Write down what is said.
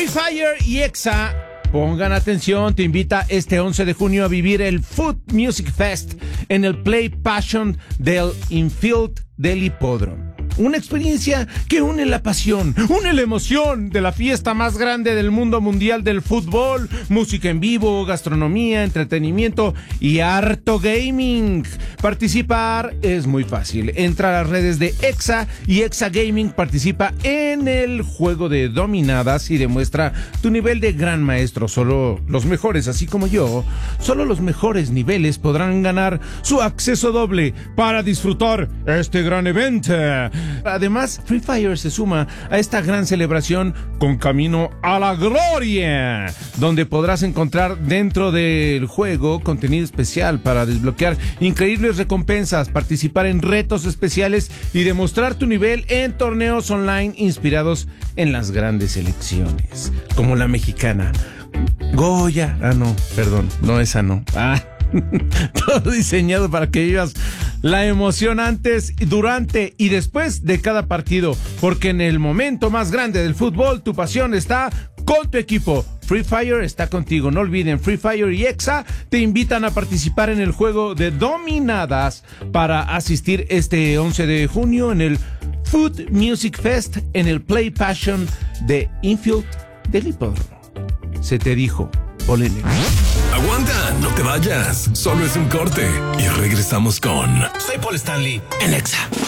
Free Fire y Exa, pongan atención, te invita este 11 de junio a vivir el Food Music Fest en el Play Passion del Infield del Hipódromo. Una experiencia que une la pasión, une la emoción de la fiesta más grande del mundo mundial del fútbol, música en vivo, gastronomía, entretenimiento y harto gaming. Participar es muy fácil. Entra a las redes de Exa y Exa Gaming participa en el juego de dominadas y demuestra tu nivel de gran maestro. Solo los mejores, así como yo, solo los mejores niveles podrán ganar su acceso doble para disfrutar este gran evento. Además, Free Fire se suma a esta gran celebración con Camino a la Gloria, donde podrás encontrar dentro del juego contenido especial para desbloquear increíbles recompensas, participar en retos especiales y demostrar tu nivel en torneos online inspirados en las grandes selecciones, como la mexicana. Goya, esa no. Todo diseñado para que vivas la emoción antes, durante y después de cada partido, porque en el momento más grande del fútbol, tu pasión está con tu equipo. Free Fire está contigo. No olviden, Free Fire y Exa te invitan a participar en el juego de dominadas para asistir este 11 de junio en el Food Music Fest en el Play Passion de Infield del Hipódromo. Se te dijo, Olele. Aguanta, no te vayas. Solo es un corte y regresamos con... Soy Paul Stanley en Exa.